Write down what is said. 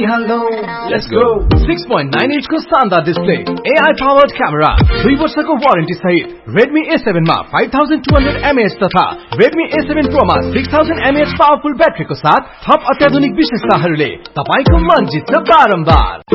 गरिहाल्नु let's go 6.9 inch को शानदार डिस्प्ले AI powered camera 2 वर्षको वारेन्टी सहित Redmi A7 मा 5200 mAh तथा Redmi A7 Pro मा 6000 mAh पावरफुल ब्याट्री को साथ थप अत्याधुनिक विशेषताहरूले तपाईको मन जित्छ बारम्बार